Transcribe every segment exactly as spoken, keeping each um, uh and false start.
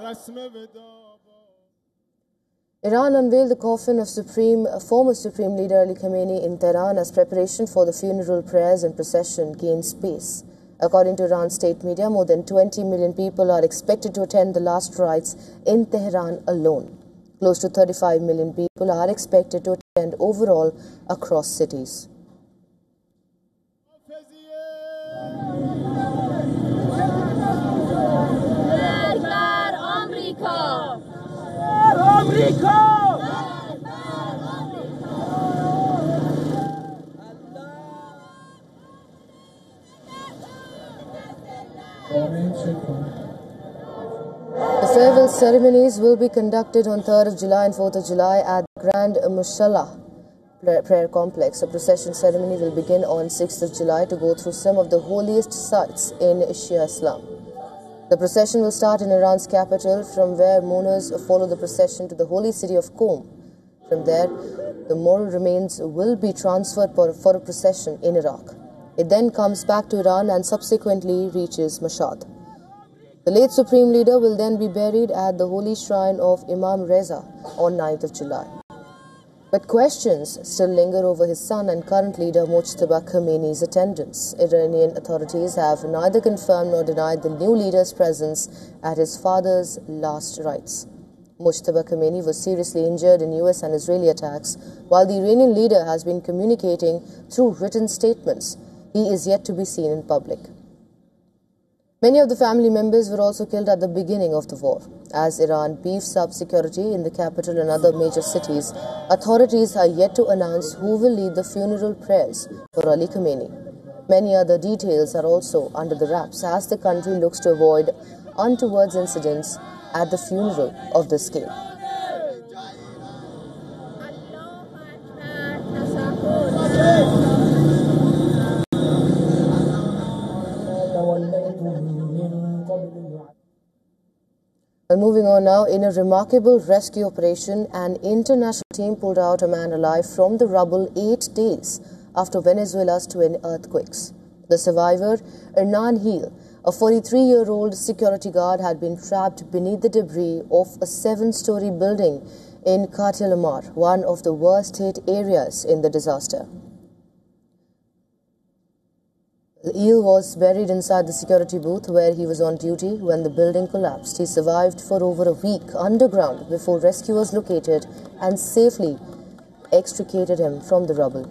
Iran unveiled the coffin of Supreme, former Supreme Leader Ali Khamenei in Tehran as preparation for the funeral prayers and procession gains pace. According to Iran state media, more than twenty million people are expected to attend the last rites in Tehran alone. Close to thirty-five million people are expected to attend overall across cities. The farewell ceremonies will be conducted on third of July and fourth of July at the Grand Musalla Prayer Complex. A procession ceremony will begin on sixth of July to go through some of the holiest sites in Shia Islam. The procession will start in Iran's capital, from where mourners follow the procession to the holy city of Qom. From there, the moral remains will be transferred for, for a procession in Iraq. It then comes back to Iran and subsequently reaches Mashhad. The late Supreme Leader will then be buried at the holy shrine of Imam Reza on ninth of July. But questions still linger over his son and current leader Mojtaba Khamenei's attendance. Iranian authorities have neither confirmed nor denied the new leader's presence at his father's last rites. Mojtaba Khamenei was seriously injured in U S and Israeli attacks, while the Iranian leader has been communicating through written statements. He is yet to be seen in public. Many of the family members were also killed at the beginning of the war. As Iran beefs up security in the capital and other major cities, authorities are yet to announce who will lead the funeral prayers for Ali Khamenei. Many other details are also under the wraps as the country looks to avoid untoward incidents at the funeral of the scale. Well, moving on now, in a remarkable rescue operation, an international team pulled out a man alive from the rubble eight days after Venezuela's twin earthquakes. The survivor, Hernan Gil, a forty-three-year-old security guard, had been trapped beneath the debris of a seven-story building in Cartelamar, one of the worst-hit areas in the disaster. Gil was buried inside the security booth where he was on duty when the building collapsed. He survived for over a week underground before rescuers located and safely extricated him from the rubble.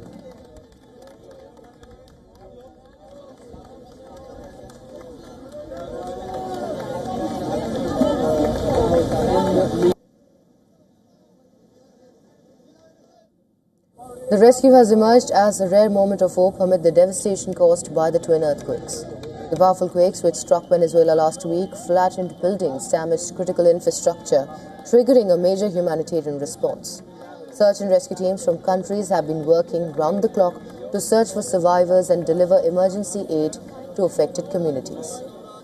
The rescue has emerged as a rare moment of hope amid the devastation caused by the twin earthquakes. The powerful quakes which struck Venezuela last week flattened buildings, damaged critical infrastructure, triggering a major humanitarian response. Search and rescue teams from countries have been working round the clock to search for survivors and deliver emergency aid to affected communities.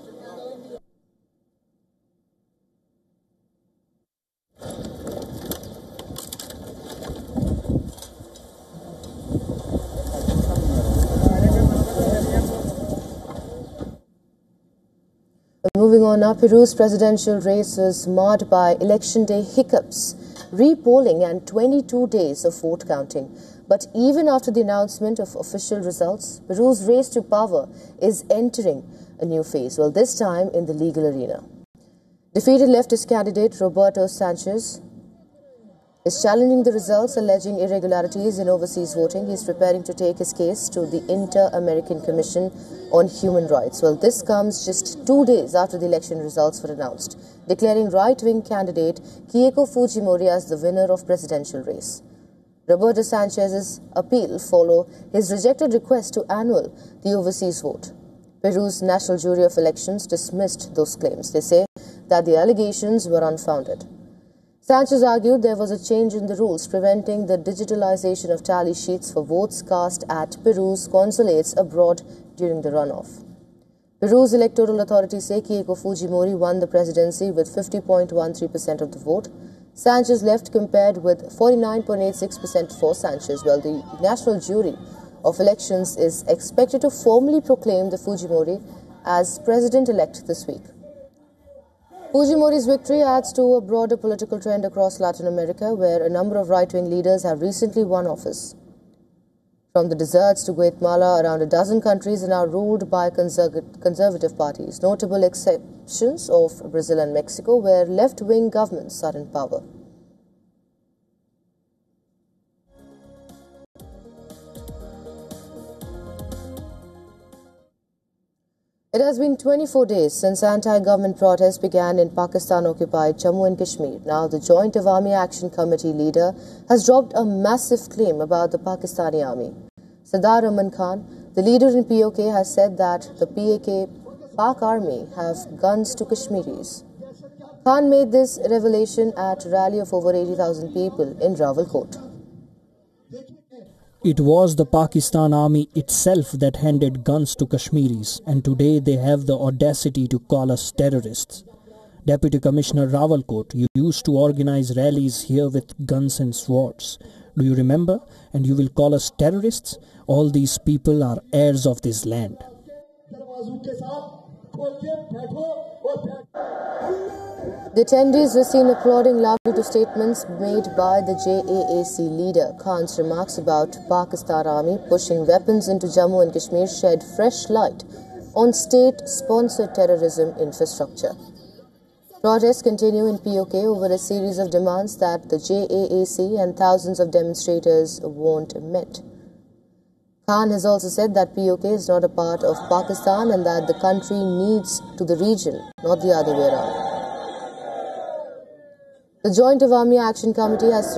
Moving on now, Peru's presidential race was marred by election day hiccups, re-polling and twenty-two days of vote counting. But even after the announcement of official results, Peru's race to power is entering a new phase, well, this time in the legal arena. Defeated leftist candidate Roberto Sanchez is challenging the results, alleging irregularities in overseas voting. He is preparing to take his case to the Inter-American Commission on Human Rights. Well, this comes just two days after the election results were announced, declaring right-wing candidate Keiko Fujimori as the winner of presidential race. Roberto Sanchez's appeal follow his rejected request to annul the overseas vote. Peru's National Jury of Elections dismissed those claims. They say that the allegations were unfounded. Sanchez argued there was a change in the rules preventing the digitalization of tally sheets for votes cast at Peru's consulates abroad during the runoff. Peru's electoral authorities say Keiko Fujimori won the presidency with fifty point one three percent of the vote. Sanchez left compared with forty-nine point eight six percent for Sanchez. Well, the National Jury of Elections is expected to formally proclaim the Fujimori as president-elect this week. Fujimori's victory adds to a broader political trend across Latin America, where a number of right-wing leaders have recently won office. From the deserts to Guatemala, around a dozen countries are now ruled by conservative parties, notable exceptions of Brazil and Mexico, where left-wing governments are in power. It has been twenty-four days since anti-government protests began in Pakistan-occupied Jammu and Kashmir. Now, the Joint Awami Action Committee leader has dropped a massive claim about the Pakistani army. Sardar Aman Khan, the leader in P O K, has said that the P A K Pak army have guns to Kashmiris. Khan made this revelation at a rally of over eighty thousand people in Rawalkot. It was the Pakistan army itself that handed guns to Kashmiris, and today they have the audacity to call us terrorists. Deputy Commissioner Rawalkot, you used to organize rallies here with guns and swords. Do you remember? And you will call us terrorists? All these people are heirs of this land. The attendees were seen applauding loudly to statements made by the J A A C leader. Khan's remarks about Pakistan army pushing weapons into Jammu and Kashmir shed fresh light on state-sponsored terrorism infrastructure. Protests continue in P O K over a series of demands that the J A A C and thousands of demonstrators want met. Khan has also said that P O K is not a part of Pakistan and that the country needs to the region, not the other way around. The Joint Awami Action Committee has